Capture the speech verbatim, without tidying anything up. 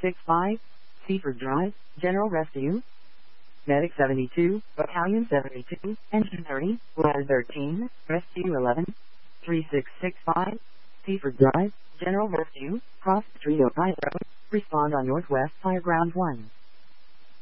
six five, Seaford Drive, General Rescue. Medic seventy-two, Battalion seventy-two, Engine thirty, Ladder thirteen, Rescue eleven, three six six five, Seaford Drive, General Rescue, cross the Street Ohio Road, respond on Northwest Fire Ground one.